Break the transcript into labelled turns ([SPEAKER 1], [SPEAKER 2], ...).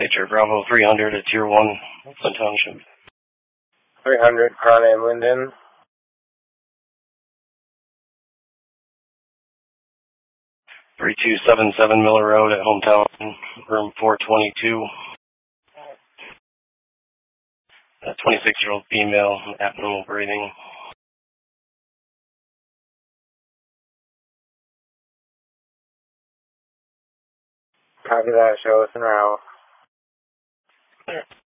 [SPEAKER 1] Nature Bravo 300 at Tier 1, Flint Township.
[SPEAKER 2] 300, car name Linden.
[SPEAKER 1] 3277 Miller Road at Hometown, room 422. A 26-year-old female, abnormal breathing.
[SPEAKER 2] Copy that, show us an hour.